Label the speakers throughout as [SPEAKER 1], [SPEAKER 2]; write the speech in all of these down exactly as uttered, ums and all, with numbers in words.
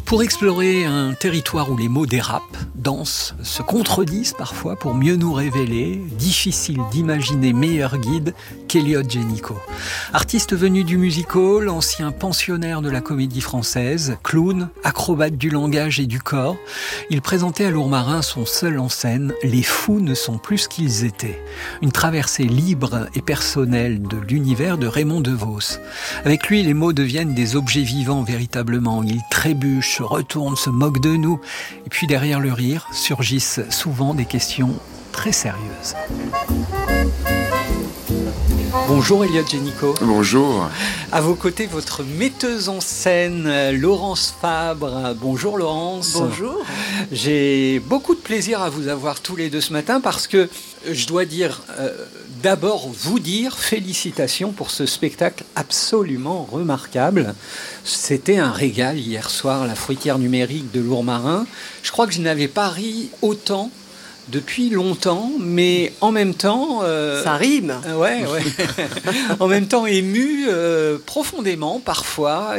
[SPEAKER 1] Pour explorer un territoire où les mots dérapent, dansent, se contredisent parfois pour mieux nous révéler, difficile d'imaginer meilleur guide qu'Eliott Génicaud. Artiste venu du music-hall, ancien pensionnaire de la comédie française, clown, acrobate du langage et du corps, il présentait à Lourmarin son seul en scène « Les fous ne sont plus ce qu'ils étaient ». Une traversée libre et personnelle de l'univers de Raymond DeVos. Avec lui, les mots deviennent des objets vivants véritablement. Ils trébuchent, se retournent, se moquent de nous. Et puis derrière le rire surgissent souvent des questions très sérieuses. Bonjour Eliott Génicaud.
[SPEAKER 2] Bonjour.
[SPEAKER 1] À vos côtés, votre metteuse en scène, Laurence Fabre. Bonjour Laurence.
[SPEAKER 3] Bonjour.
[SPEAKER 1] J'ai beaucoup de plaisir à vous avoir tous les deux ce matin parce que je dois dire, euh, d'abord vous dire félicitations pour ce spectacle absolument remarquable. C'était un régal hier soir, la fruitière numérique de Lourmarin. Je crois que je n'avais pas ri autant depuis longtemps, mais en même temps...
[SPEAKER 3] Euh, Ça rime.
[SPEAKER 1] euh, Ouais, ouais. En même temps ému euh, profondément, parfois.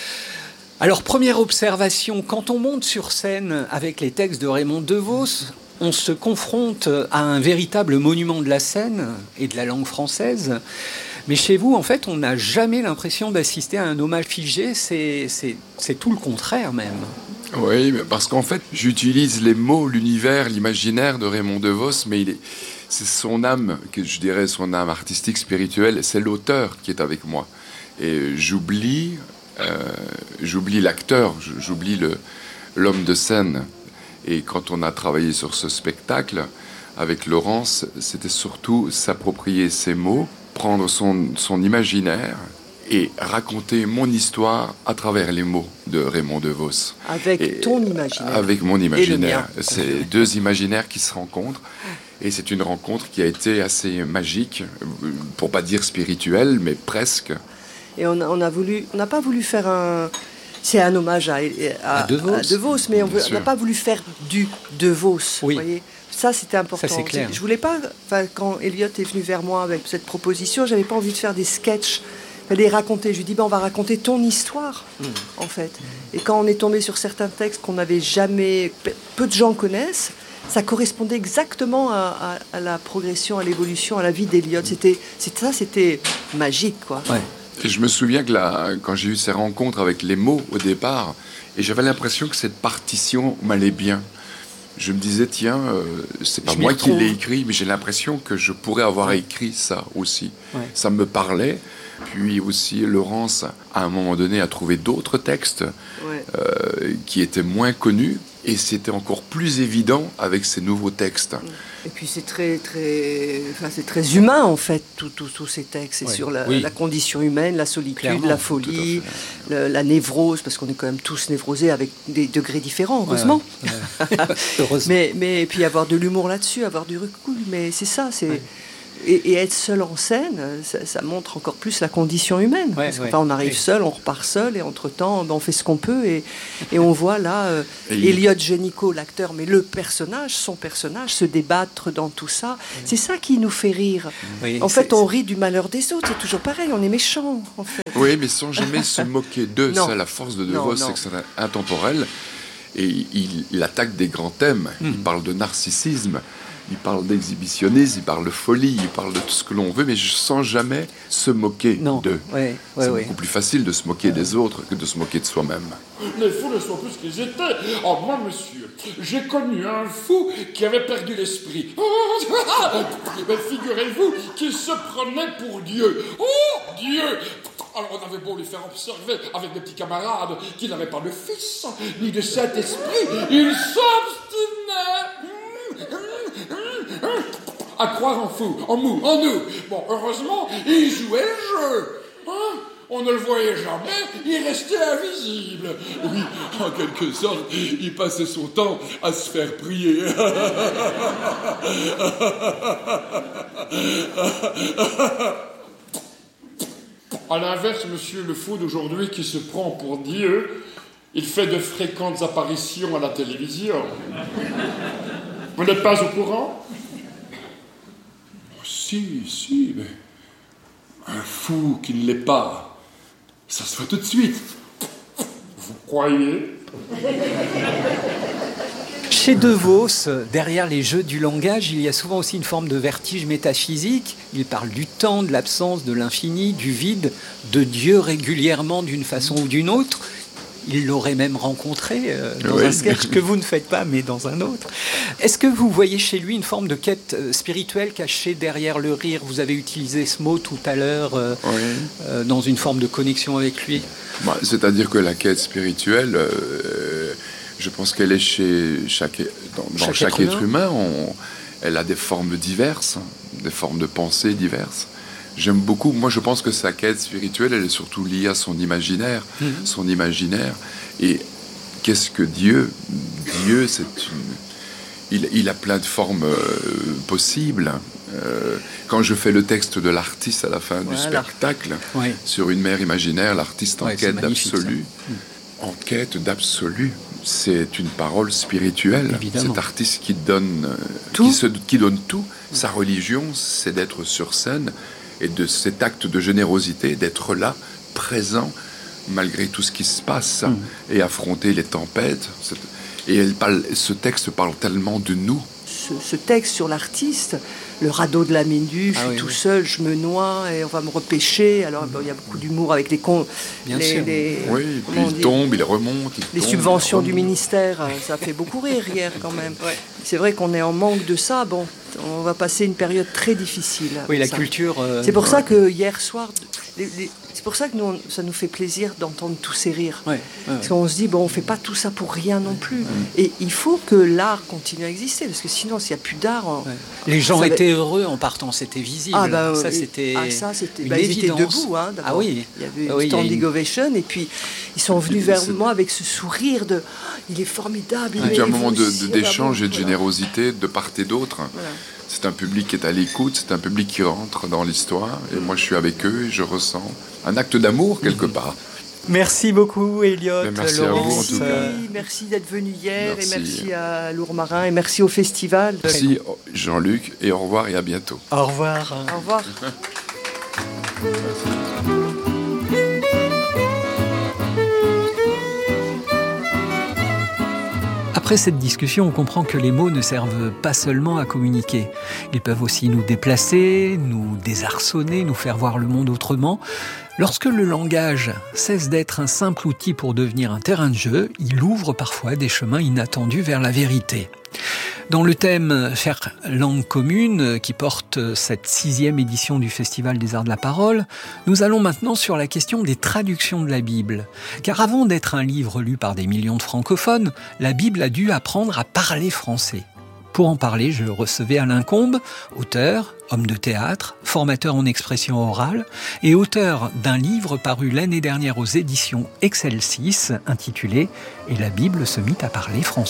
[SPEAKER 1] Alors, première observation, quand on monte sur scène avec les textes de Raymond DeVos, on se confronte à un véritable monument de la scène et de la langue française. Mais chez vous, en fait, on n'a jamais l'impression d'assister à un hommage figé. C'est, c'est, c'est tout le contraire, même.
[SPEAKER 2] Oui, mais parce qu'en fait, j'utilise les mots, l'univers, l'imaginaire de Raymond DeVos, mais il est, c'est son âme, que je dirais son âme artistique, spirituelle, c'est l'auteur qui est avec moi. Et j'oublie, euh, j'oublie l'acteur, j'oublie le, l'homme de scène. Et quand on a travaillé sur ce spectacle, avec Laurence, c'était surtout s'approprier ses mots, prendre son, son imaginaire et raconter mon histoire à travers les mots de Raymond DeVos.
[SPEAKER 3] Avec et ton imaginaire.
[SPEAKER 2] Avec mon imaginaire. C'est deux imaginaires qui se rencontrent. Et c'est une rencontre qui a été assez magique, pour pas dire spirituelle, mais presque.
[SPEAKER 3] Et on a, on a voulu, on n'a pas voulu faire un... C'est un hommage à, à,
[SPEAKER 1] à DeVos.
[SPEAKER 3] à DeVos, mais on n'a pas voulu faire du DeVos.
[SPEAKER 1] Oui.
[SPEAKER 3] Vous voyez, ça, c'était important.
[SPEAKER 1] Ça, c'est clair.
[SPEAKER 3] Je voulais pas... Quand Eliott est venu vers moi avec cette proposition, j'avais pas envie de faire des sketchs, de les raconter. Je lui ai dit, ben, on va raconter ton histoire, mmh. en fait. Et quand on est tombé sur certains textes qu'on n'avait jamais... Peu de gens connaissent, ça correspondait exactement à, à, à la progression, à l'évolution, à la vie d'Eliott. C'était, c'était, ça, c'était magique, quoi.
[SPEAKER 2] Ouais. Et je me souviens que là, quand j'ai eu ces rencontres avec les mots au départ, et j'avais l'impression que cette partition m'allait bien. Je me disais, tiens, euh, c'est pas je moi qui l'ai écrit, mais j'ai l'impression que je pourrais avoir ouais. écrit ça aussi. Ouais. Ça me parlait. Puis aussi, Laurence, à un moment donné, a trouvé d'autres textes ouais. euh, qui étaient moins connus. Et c'était encore plus évident avec ces nouveaux textes.
[SPEAKER 3] Et puis c'est très, très, enfin c'est très humain en fait, tous ces textes. C'est ouais. sur la, oui. la condition humaine, la solitude, clairement, la folie, le, la névrose, parce qu'on est quand même tous névrosés avec des degrés différents, heureusement. Ouais, ouais. heureusement. mais, mais et puis avoir de l'humour là-dessus, avoir du recul. Mais c'est ça, c'est... Ouais. Et, et être seul en scène, ça, ça montre encore plus la condition humaine. Ouais, parce ouais. on arrive ouais. seul, on repart seul, et entre-temps, ben, on fait ce qu'on peut. Et, et on voit là euh, Eliott Génicaud, l'acteur, mais le personnage, son personnage, se débattre dans tout ça. Ouais. C'est ça qui nous fait rire. Oui, en fait, on rit du malheur des autres. C'est toujours pareil, on est méchant, en fait.
[SPEAKER 2] Oui, mais sans jamais se moquer d'eux. Ça, la force de DeVos, c'est que c'est intemporel. Et il, il attaque des grands thèmes. Mmh. Il parle de narcissisme. Il parle d'exhibitionnisme, il parle de folie, il parle de tout ce que l'on veut, mais je sens jamais se moquer non. d'eux.
[SPEAKER 3] Ouais, ouais,
[SPEAKER 2] c'est
[SPEAKER 3] ouais.
[SPEAKER 2] beaucoup plus facile de se moquer ouais. des autres que de se moquer de soi-même.
[SPEAKER 4] Les fous ne sont plus ce qu'ils étaient. Oh, moi, monsieur, j'ai connu un fou qui avait perdu l'esprit. Mais figurez-vous qu'il se prenait pour Dieu. Oh, Dieu! Alors on avait beau lui faire observer avec des petits camarades qu'il n'avait pas de fils, ni de Saint-Esprit, il s'obstinait à croire en fou, en mou, en nous. Bon, heureusement, il jouait le jeu. Hein? On ne le voyait jamais, il restait invisible. Oui, en quelque sorte, il passait son temps à se faire prier. À l'inverse, monsieur le fou d'aujourd'hui qui se prend pour Dieu, il fait de fréquentes apparitions à la télévision. Vous n'êtes pas au courant? Si, si, mais un fou qui ne l'est pas, ça se fait tout de suite. Vous croyez?
[SPEAKER 1] Chez De Vos, derrière les jeux du langage, il y a souvent aussi une forme de vertige métaphysique. Il parle du temps, de l'absence, de l'infini, du vide, de Dieu régulièrement d'une façon ou d'une autre. Il l'aurait même rencontré euh, dans oui. un sketch que vous ne faites pas, mais dans un autre. Est-ce que vous voyez chez lui une forme de quête euh, spirituelle cachée derrière le rire ? Vous avez utilisé ce mot tout à l'heure euh, oui. euh, dans une forme de connexion avec lui.
[SPEAKER 2] Bah, c'est-à-dire que la quête spirituelle... Euh, Je pense qu'elle est chez chaque, dans, dans chaque, chaque être humain. humain on, elle a des formes diverses, des formes de pensée diverses. J'aime beaucoup. Moi, je pense que sa quête spirituelle, elle est surtout liée à son imaginaire. Mmh. Son imaginaire. Et qu'est-ce que Dieu ? Dieu, c'est une... Il, il a plein de formes euh, possibles. Euh, quand je fais le texte de l'artiste à la fin voilà. du spectacle, oui. sur une mer imaginaire, l'artiste en ouais, quête d'absolu. Mmh. En quête d'absolu. C'est une parole spirituelle.
[SPEAKER 1] Évidemment.
[SPEAKER 2] Cet artiste qui donne tout. Qui, se, qui donne tout. Sa religion, c'est d'être sur scène et de cet acte de générosité, d'être là, présent, malgré tout ce qui se passe, mmh. et affronter les tempêtes. Et elle parle, ce texte parle tellement de nous.
[SPEAKER 3] Ce, ce texte sur l'artiste, le radeau de la Méduse, ah, je suis oui, tout oui. seul, je me noie et on va me repêcher. Alors, bon, il y a beaucoup d'humour avec les cons.
[SPEAKER 1] Bien
[SPEAKER 3] les,
[SPEAKER 1] sûr.
[SPEAKER 3] Les,
[SPEAKER 2] oui, puis il tombe, il remonte. Il
[SPEAKER 3] les
[SPEAKER 2] tombe,
[SPEAKER 3] subventions
[SPEAKER 2] il
[SPEAKER 3] du ministère, ça fait beaucoup rire hier quand même. Ouais. C'est vrai qu'on est en manque de ça. Bon, on va passer une période très difficile.
[SPEAKER 1] Oui, la
[SPEAKER 3] ça.
[SPEAKER 1] culture. Euh...
[SPEAKER 3] C'est pour ouais. ça que hier soir, les, les, c'est pour ça que nous, ça nous fait plaisir d'entendre tous ces rires. Ouais. Ouais, parce qu'on se dit, bon, on ne fait pas tout ça pour rien non plus. Ouais. Et il faut que l'art continue à exister, parce que sinon, s'il n'y a plus d'art... On...
[SPEAKER 1] Ouais. Les gens ça étaient va... heureux en partant, c'était visible.
[SPEAKER 3] Ah, bah,
[SPEAKER 1] ça, c'était,
[SPEAKER 3] ah, ça, c'était...
[SPEAKER 1] une
[SPEAKER 3] bah,
[SPEAKER 1] évidence.
[SPEAKER 3] Ils étaient debout, hein, d'abord.
[SPEAKER 1] Ah oui.
[SPEAKER 3] Il y avait une
[SPEAKER 1] ah, oui,
[SPEAKER 3] standing
[SPEAKER 1] une...
[SPEAKER 3] ovation, et puis ils sont venus vers moi avec ce sourire de... Il est formidable.
[SPEAKER 2] C'est un moment de, de, d'échange et de voilà. générosité de part et d'autre. Voilà. C'est un public qui est à l'écoute, c'est un public qui rentre dans l'histoire. Et moi, je suis avec eux et je ressens un acte d'amour quelque part.
[SPEAKER 1] Merci beaucoup, Elliot.
[SPEAKER 2] Merci
[SPEAKER 1] Laurence.
[SPEAKER 2] à vous, en tout cas.
[SPEAKER 3] Merci d'être venu hier, merci. Et merci à Lourmarin, et merci au festival.
[SPEAKER 2] Merci, Jean-Luc, et au revoir et à bientôt.
[SPEAKER 1] Au revoir.
[SPEAKER 3] Au revoir.
[SPEAKER 1] Après cette discussion, on comprend que les mots ne servent pas seulement à communiquer. Ils peuvent aussi nous déplacer, nous désarçonner, nous faire voir le monde autrement. Lorsque le langage cesse d'être un simple outil pour devenir un terrain de jeu, il ouvre parfois des chemins inattendus vers la vérité. Dans le thème « Faire langue commune » qui porte cette sixième édition du Festival des Arts de la Parole, nous allons maintenant sur la question des traductions de la Bible. Car avant d'être un livre lu par des millions de francophones, la Bible a dû apprendre à parler français. Pour en parler, je recevais Alain Combes, auteur, homme de théâtre, formateur en expression orale et auteur d'un livre paru l'année dernière aux éditions Excelsis intitulé « Et la Bible se mit à parler français ».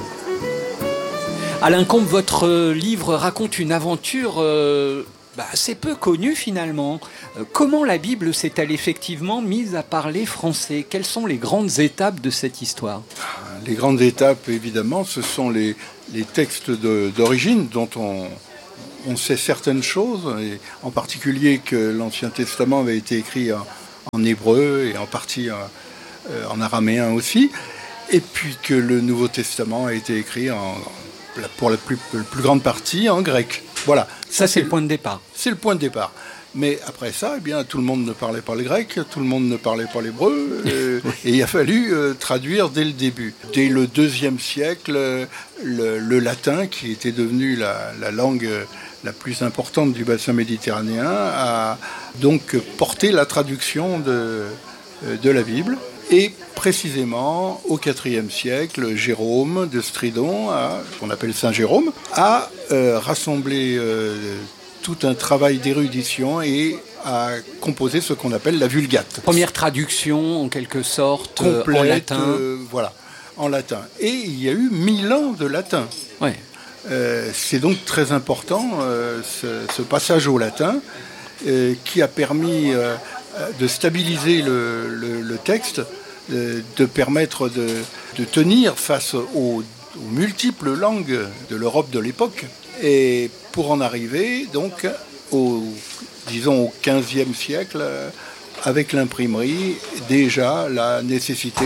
[SPEAKER 1] Alain Combes, votre livre raconte une aventure euh, bah, assez peu connue finalement. Euh, comment la Bible s'est-elle effectivement mise à parler français ? Quelles sont les grandes étapes de cette histoire ?
[SPEAKER 5] Les grandes étapes, évidemment, ce sont les, les textes de, d'origine dont on, on sait certaines choses, et en particulier que l'Ancien Testament avait été écrit en, en hébreu et en partie en, en araméen aussi, et puis que le Nouveau Testament a été écrit en... pour la plus, la plus grande partie en grec. Voilà.
[SPEAKER 1] Ça, ça c'est, c'est le point de départ.
[SPEAKER 5] C'est le point de départ. Mais après ça, eh bien, tout le monde ne parlait pas le grec, tout le monde ne parlait pas l'hébreu, euh, oui. et il a fallu euh, traduire dès le début. Dès le deuxième siècle, le, le latin, qui était devenu la, la langue la plus importante du bassin méditerranéen, a donc porté la traduction de, de la Bible. Et précisément, au quatrième siècle, Jérôme de Stridon, a, qu'on appelle Saint Jérôme, a euh, rassemblé euh, tout un travail d'érudition et a composé ce qu'on appelle la Vulgate.
[SPEAKER 1] Première traduction, en quelque sorte,
[SPEAKER 5] complète,
[SPEAKER 1] en latin.
[SPEAKER 5] Euh, voilà, en latin. Et il y a eu mille ans de latin.
[SPEAKER 1] Ouais.
[SPEAKER 5] Euh, c'est donc très important, euh, ce, ce passage au latin, euh, qui a permis euh, de stabiliser le, le, le texte, de permettre de, de tenir face aux, aux multiples langues de l'Europe de l'époque. Et pour en arriver, donc, au, disons, au quinzième siècle, avec l'imprimerie, déjà la nécessité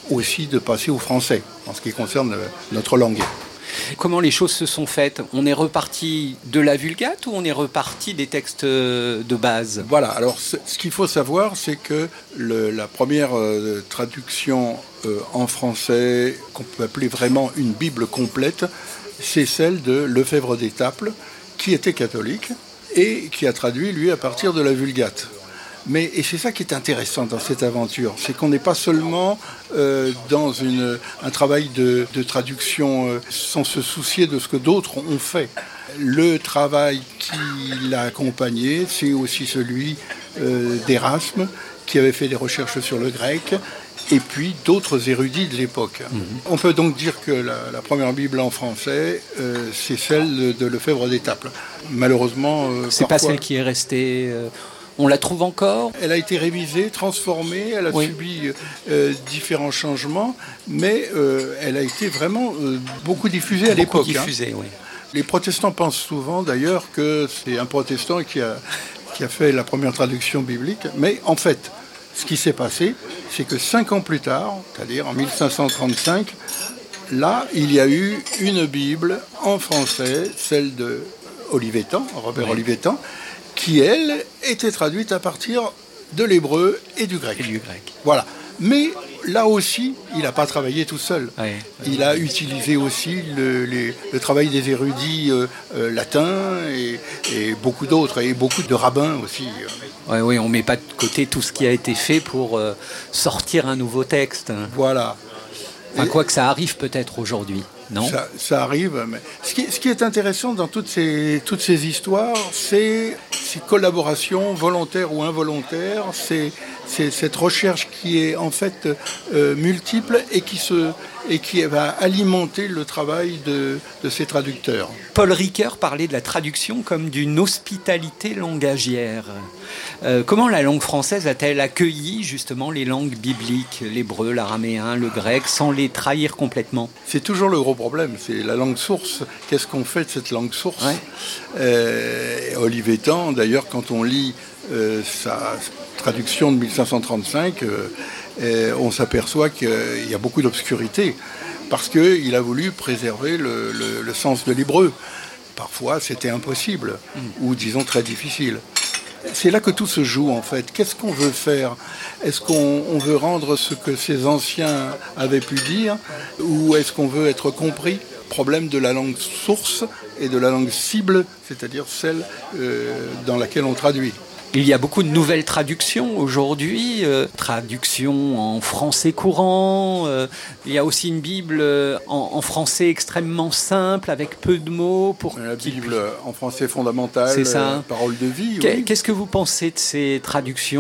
[SPEAKER 5] aussi de passer au français, en ce qui concerne notre langue.
[SPEAKER 1] Comment les choses se sont faites ? On est reparti de la Vulgate ou on est reparti des textes de base ?
[SPEAKER 5] Voilà, alors ce qu'il faut savoir, c'est que le, la première euh, traduction euh, en français, qu'on peut appeler vraiment une Bible complète, c'est celle de Lefebvre d'Étaples, qui était catholique et qui a traduit, lui, à partir de la Vulgate. Mais, et c'est ça qui est intéressant dans cette aventure, c'est qu'on n'est pas seulement euh, dans une, un travail de, de traduction euh, sans se soucier de ce que d'autres ont fait. Le travail qui l'a accompagné, c'est aussi celui euh, d'Erasme, qui avait fait des recherches sur le grec, et puis d'autres érudits de l'époque. Mmh. On peut donc dire que la, la première Bible en français, euh, c'est celle de, de Lefebvre d'Étaples. Malheureusement, euh,
[SPEAKER 1] c'est
[SPEAKER 5] parfois,
[SPEAKER 1] pas celle qui est restée... Euh... On la trouve encore ?
[SPEAKER 5] Elle a été révisée, transformée, elle a oui. subi euh, différents changements, mais euh, elle a été vraiment euh, beaucoup diffusée à
[SPEAKER 1] beaucoup
[SPEAKER 5] l'époque.
[SPEAKER 1] Diffusée, hein. oui.
[SPEAKER 5] Les protestants pensent souvent d'ailleurs que c'est un protestant qui a, qui a fait la première traduction biblique, mais en fait, ce qui s'est passé, c'est que cinq ans plus tard, c'est-à-dire en mille cinq cent trente-cinq, là, il y a eu une Bible en français, celle de Olivetan, Robert oui. Olivetan, qui, elle, était traduite à partir de l'hébreu et du grec.
[SPEAKER 1] Et du grec.
[SPEAKER 5] Voilà. Mais là aussi, il n'a pas travaillé tout seul.
[SPEAKER 1] Oui.
[SPEAKER 5] Il a utilisé aussi le, les, le travail des érudits euh, euh, latins et, et beaucoup d'autres, et beaucoup de rabbins aussi.
[SPEAKER 1] Oui, oui, on ne met pas de côté tout ce qui a été fait pour euh, sortir un nouveau texte.
[SPEAKER 5] Voilà.
[SPEAKER 1] Enfin, quoi que ça arrive peut-être aujourd'hui. Non,
[SPEAKER 5] ça, ça arrive. Mais ce, qui, ce qui est intéressant dans toutes ces, toutes ces histoires, c'est ces collaborations volontaires ou involontaires, c'est, c'est cette recherche qui est en fait euh, multiple et qui, se, et qui va alimenter le travail de, de ces traducteurs.
[SPEAKER 1] Paul Ricoeur parlait de la traduction comme d'une hospitalité langagière. Euh, comment la langue française a-t-elle accueilli justement les langues bibliques, l'hébreu, l'araméen, le grec, sans les trahir complètement ?
[SPEAKER 5] C'est toujours le gros problème, c'est la langue source. Qu'est-ce qu'on fait de cette langue source ?
[SPEAKER 1] ouais.
[SPEAKER 5] euh, Olivetan, d'ailleurs, quand on lit euh, sa traduction de mille cinq cent trente-cinq, euh, euh, on s'aperçoit qu'il y a beaucoup d'obscurité, parce qu'il a voulu préserver le, le, le sens de l'hébreu. Parfois, c'était impossible, mmh. ou disons très difficile. C'est là que tout se joue en fait. Qu'est-ce qu'on veut faire ? Est-ce qu'on on veut rendre ce que ces anciens avaient pu dire, ou est-ce qu'on veut être compris ? Problème de la langue source et de la langue cible, c'est-à-dire celle euh, dans laquelle on traduit.
[SPEAKER 1] Il y a beaucoup de nouvelles traductions aujourd'hui, euh, traductions en français courant, euh, il y a aussi une Bible en, en français extrêmement simple, avec peu de mots. Pour
[SPEAKER 5] La Bible en français fondamental,
[SPEAKER 1] c'est ça.
[SPEAKER 5] Euh, parole de vie.
[SPEAKER 1] Qu'est,
[SPEAKER 5] oui.
[SPEAKER 1] Qu'est-ce que vous pensez de ces traductions ?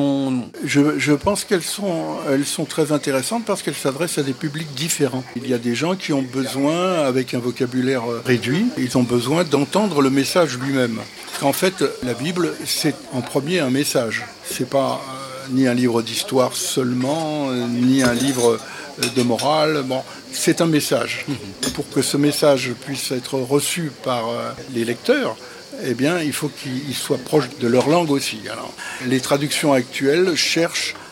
[SPEAKER 5] je, je pense qu'elles sont, elles sont très intéressantes parce qu'elles s'adressent à des publics différents. Il y a des gens qui ont besoin, avec un vocabulaire réduit, ils ont besoin d'entendre le message lui-même. Parce qu'en fait, la Bible, c'est en premier un message. C'est pas euh, ni un livre d'histoire seulement, euh, ni un livre euh, de morale. Bon, c'est un message. Et pour que ce message puisse être reçu par euh, les lecteurs, eh bien, il faut qu'ils soient proches de leur langue aussi. Alors, les traductions actuelles cherchent